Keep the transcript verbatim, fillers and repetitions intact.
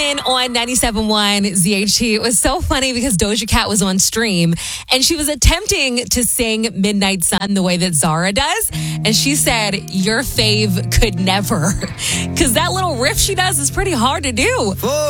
Morgan on ninety-seven point one Z H T. It was so funny because Doja Cat was on stream and she was attempting to sing Midnight Sun the way that Zara does. And she said, your fave could never. Because that little riff she does is pretty hard to do.